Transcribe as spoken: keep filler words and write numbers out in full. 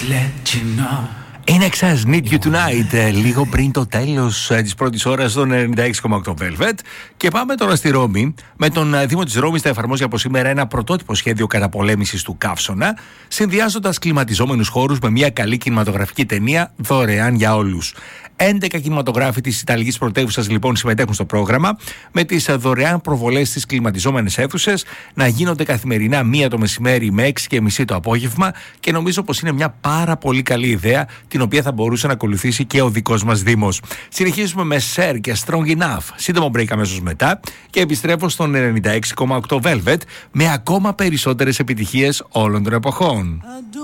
Είναι εξάς Need You Tonight, λίγο πριν το τέλος της πρώτης ώρας των ενενήντα έξι κόμμα οκτώ Velvet. Και πάμε τώρα στη Ρώμη. Με τον Δήμο της Ρώμης θα εφαρμόζει από σήμερα ένα πρωτότυπο σχέδιο καταπολέμησης του καύσωνα, συνδυάζοντας κλιματιζόμενους χώρους με μια καλή κινηματογραφική ταινία δωρεάν για όλους. έντεκα κινηματογράφοι της Ιταλικής πρωτεύουσας λοιπόν συμμετέχουν στο πρόγραμμα, με τις δωρεάν προβολές στις κλιματιζόμενες αίθουσες να γίνονται καθημερινά μία το μεσημέρι με έξι και μισή το απόγευμα, και νομίζω πως είναι μια πάρα πολύ καλή ιδέα, την οποία θα μπορούσε να ακολουθήσει και ο δικός μας Δήμος. Συνεχίζουμε με Σερ και Strong Enough. Σύντομο break αμέσως μετά και επιστρέφω στον ενενήντα έξι κόμμα οκτώ Velvet με ακόμα περισσότερες επιτυχίες όλων των εποχών.